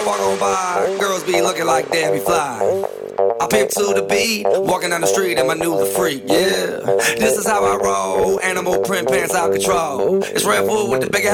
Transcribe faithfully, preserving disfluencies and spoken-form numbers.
I walk on by, girls be looking like Debbie Fly. I pimp to the beat, walking down the street and my new the freak, yeah. This is how I roll, animal print pants out control. It's Red Bull with the big ass